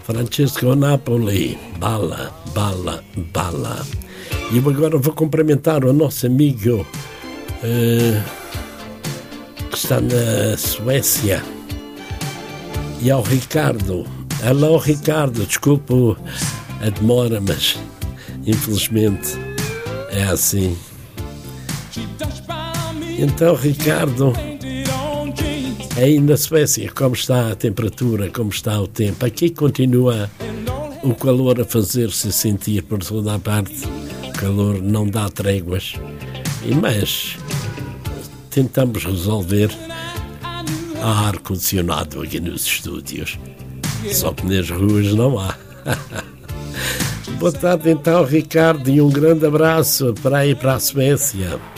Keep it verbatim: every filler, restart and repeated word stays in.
Francesco Napoli, bala, bala, bala. E eu agora vou cumprimentar o nosso amigo uh, que está na Suécia, e ao Ricardo. Alô, Ricardo, desculpe a demora, mas infelizmente é assim. Então, Ricardo, aí na Suécia, como está a temperatura, como está o tempo? Aqui continua o calor a fazer-se sentir por toda a parte. O calor não dá tréguas, e mas tentamos resolver. Há ar-condicionado aqui nos estúdios, só que nas ruas não há. Boa tarde então, Ricardo, e um grande abraço para aí para a Suécia.